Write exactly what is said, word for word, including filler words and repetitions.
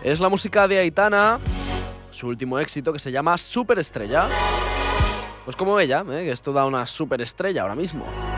Es la música de Aitana, su último éxito que se llama Superestrella. Pues como ella, ¿eh? Que es toda una superestrella ahora mismo.